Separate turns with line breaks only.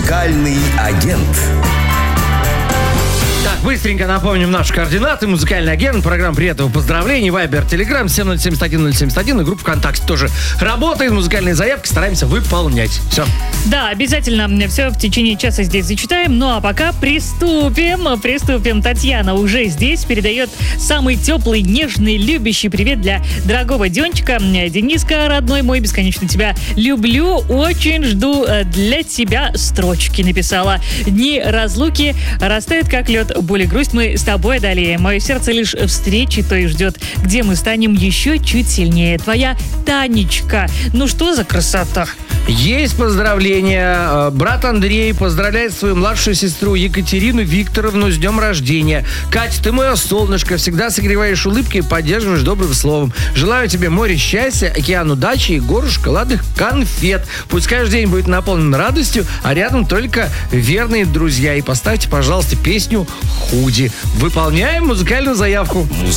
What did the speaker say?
Музыкальный агент.
Так, быстренько напомним наши координаты. Музыкальный агент, программа «Приятного поздравления», Вайбер, Телеграм, 7071-071 и группа ВКонтакте тоже работает. Музыкальные заявки стараемся выполнять. Все.
Да, обязательно все в течение часа здесь зачитаем. Ну а пока приступим. Татьяна уже здесь передает самый теплый, нежный, любящий привет для дорогого Денчика. Дениска, родной мой, бесконечно тебя люблю, очень жду для тебя строчки. Написала: дни разлуки растают как лед, боль и грусть мы с тобой одолеем. Мое сердце лишь встречи той ждет, где мы станем еще чуть сильнее. Твоя Танечка. Ну что за красота?
Есть поздравления. Брат Андрей поздравляет свою младшую сестру Екатерину Викторовну с днем рождения. Катя, ты мое солнышко, всегда согреваешь улыбкой и поддерживаешь добрым словом. Желаю тебе море счастья, океан удачи и гору шоколадных конфет. Пусть каждый день будет наполнен радостью, а рядом только верные друзья. И поставьте, пожалуйста, песню «Худи». Выполняем музыкальную заявку.